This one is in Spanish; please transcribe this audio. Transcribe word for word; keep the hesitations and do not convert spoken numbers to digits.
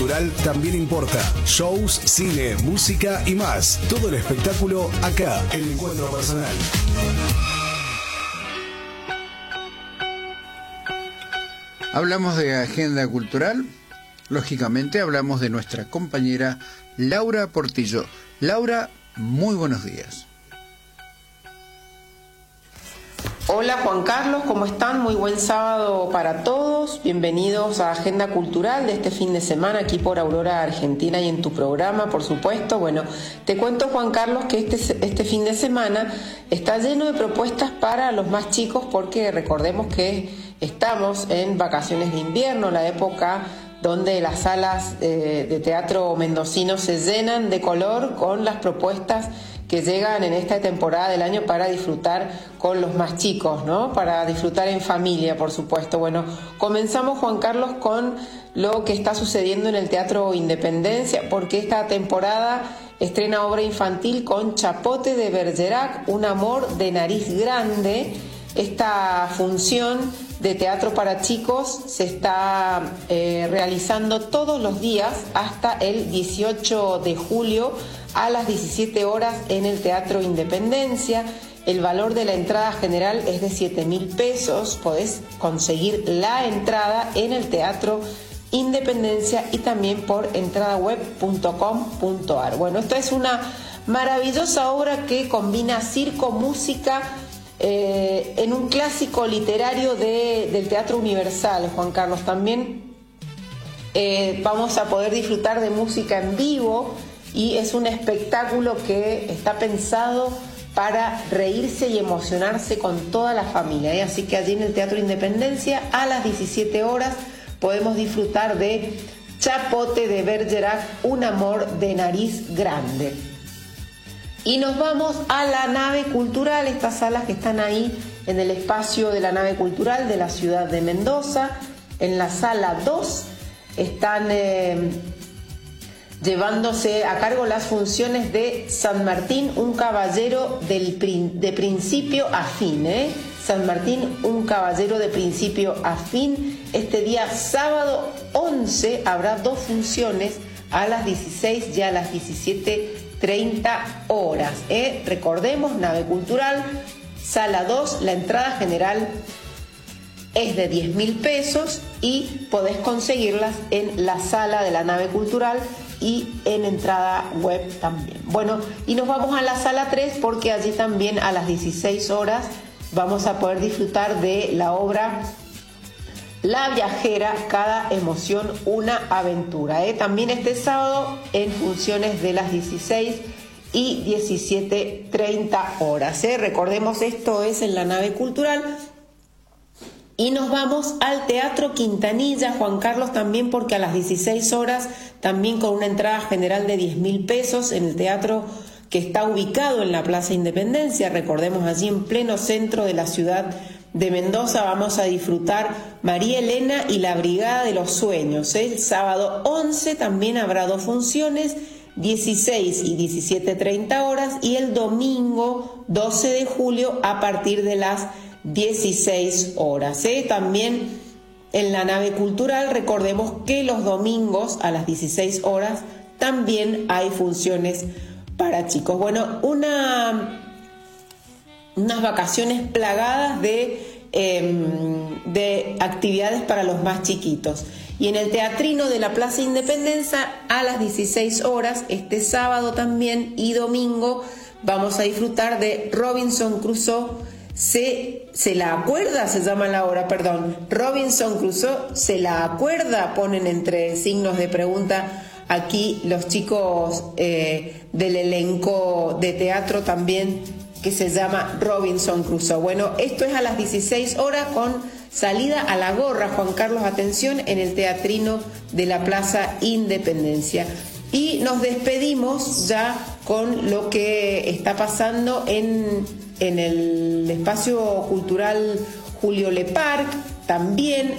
cultural también importa. Shows, cine, música y más. Todo el espectáculo acá en Encuentro Personal. Hablamos de agenda cultural. Lógicamente hablamos de nuestra compañera Laura Portillo. Laura, muy buenos días. Hola Juan Carlos, ¿cómo están? Muy buen sábado para todos. Bienvenidos a Agenda Cultural de este fin de semana aquí por Aurora Argentina y en tu programa, por supuesto. Bueno, te cuento, Juan Carlos, que este, este fin de semana está lleno de propuestas para los más chicos porque recordemos que estamos en vacaciones de invierno, la época donde las salas eh, de teatro mendocino se llenan de color con las propuestas que llegan en esta temporada del año para disfrutar con los más chicos, ¿no? Para disfrutar en familia, por supuesto. Bueno, comenzamos, Juan Carlos, con lo que está sucediendo en el Teatro Independencia, porque esta temporada estrena obra infantil con Chapote de Bergerac, Un amor de nariz grande. Esta función de teatro para chicos se está eh, realizando todos los días hasta el dieciocho de julio a las diecisiete horas en el Teatro Independencia. El valor de la entrada general es de siete mil pesos. Podés conseguir la entrada en el Teatro Independencia y también por entradaweb punto com punto ar. Bueno, esta es una maravillosa obra que combina circo, música, eh, en un clásico literario de, del Teatro Universal, Juan Carlos. También eh, vamos a poder disfrutar de música en vivo. Y es un espectáculo que está pensado para reírse y emocionarse con toda la familia, ¿eh? Así que allí en el Teatro Independencia a las diecisiete horas podemos disfrutar de Chapote de Bergerac, Un amor de nariz grande. Y nos vamos a la nave cultural, estas salas que están ahí en el espacio de la nave cultural de la ciudad de Mendoza. En la sala dos están Eh, llevándose a cargo las funciones de San Martín, un caballero del, de principio a fin. ¿eh? San Martín, un caballero de principio a fin. Este día sábado once habrá dos funciones a las dieciséis y a las diecisiete treinta horas. ¿eh? Recordemos, nave cultural, sala dos, la entrada general es de diez mil pesos y podés conseguirlas en la sala de la nave cultural y en entrada web también. Bueno, y nos vamos a la sala tres porque allí también a las dieciséis horas vamos a poder disfrutar de la obra La Viajera, cada emoción una aventura. ¿eh? También este sábado en funciones de las dieciséis y diecisiete treinta horas. ¿eh? Recordemos, esto es en la nave cultural. Y nos vamos al Teatro Quintanilla, Juan Carlos, también porque a las dieciséis horas, también con una entrada general de diez mil pesos en el teatro que está ubicado en la Plaza Independencia, recordemos, allí en pleno centro de la ciudad de Mendoza, vamos a disfrutar María Elena y la Brigada de los Sueños. ¿eh? El sábado once también habrá dos funciones, dieciséis y diecisiete treinta horas, y el domingo doce de julio a partir de las dieciséis horas. ¿eh? También en la nave cultural, recordemos que los domingos a las dieciséis horas también hay funciones para chicos. Bueno, una, unas vacaciones plagadas de, eh, de actividades para los más chiquitos. Y en el Teatrino de la Plaza Independencia a las dieciséis horas, este sábado también y domingo, vamos a disfrutar de Robinson Crusoe. Se, se la acuerda, se llama la obra, perdón, Robinson Crusoe, se la acuerda, ponen entre signos de pregunta aquí los chicos eh, del elenco de teatro también, que se llama Robinson Crusoe. Bueno, esto es a las dieciséis horas con salida a la gorra, Juan Carlos, atención, en el Teatrino de la Plaza Independencia. Y nos despedimos ya con lo que está pasando en, en el espacio cultural Julio Leparc. También